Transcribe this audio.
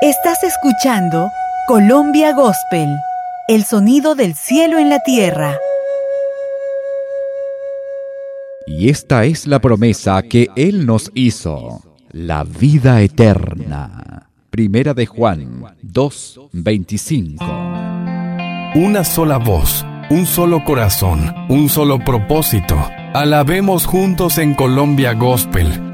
Estás escuchando Colombia Gospel, el sonido del cielo en la tierra. Y esta es la promesa que Él nos hizo, la vida eterna. Primera de Juan 2:25. Una sola voz, un solo corazón, un solo propósito. Alabemos juntos en Colombia Gospel.